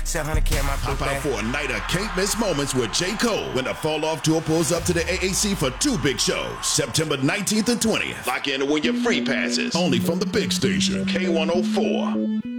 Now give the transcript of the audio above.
700K my Pop out for a night of can't miss moments with J. Cole when the Fall Off Tour pulls up to the AAC for 2 big shows, September 19th and 20th. Lock in to win your free passes, only from the big station, K104.